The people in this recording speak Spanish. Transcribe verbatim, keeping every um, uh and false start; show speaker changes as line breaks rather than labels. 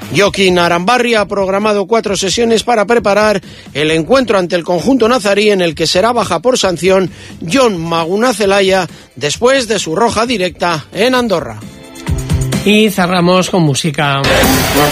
Joaquín Arambarri ha programado cuatro sesiones para preparar el encuentro ante el conjunto nazarí, en el que será baja por sanción Jon Maguna Zelaya después de su roja directa en Andorra.
Y cerramos con música.